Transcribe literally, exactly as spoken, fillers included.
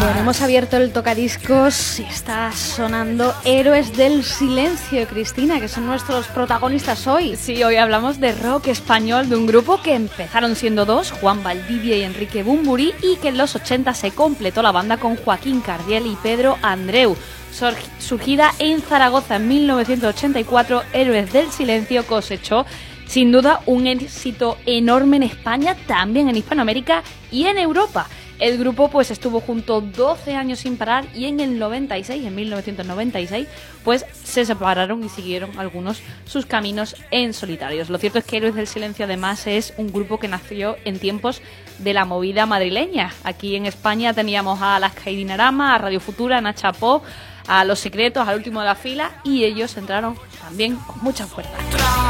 Bueno, hemos abierto el tocadiscos y está sonando Héroes del Silencio, Cristina, que son nuestros protagonistas hoy. Sí, hoy hablamos de rock español, de un grupo que empezaron siendo dos, Juan Valdivia y Enrique Bunbury, y que en los ochenta se completó la banda con Joaquín Cardiel y Pedro Andreu. Surgida en Zaragoza en mil novecientos ochenta y cuatro, Héroes del Silencio cosechó sin duda un éxito enorme en España, también en Hispanoamérica y en Europa. El grupo pues estuvo junto doce años sin parar y en el noventa y seis, en mil novecientos noventa y seis, pues se separaron y siguieron algunos sus caminos en solitarios. Lo cierto es que Héroes del Silencio además es un grupo que nació en tiempos de la movida madrileña. Aquí en España teníamos a Alaska y Dinarama, a Radio Futura, a Nacha Po, a Los Secretos, al último de la fila, y ellos entraron también con mucha fuerza.